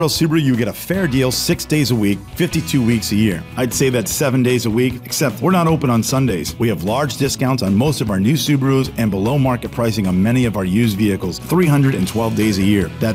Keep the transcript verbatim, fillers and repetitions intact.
Subaru, you get a fair deal six days a week, fifty-two weeks a year. I'd say that's seven days a week, except we're not open on Sundays. We have large discounts on most of our new Subarus and below market pricing on many of our used vehicles, three hundred twelve days a year. That's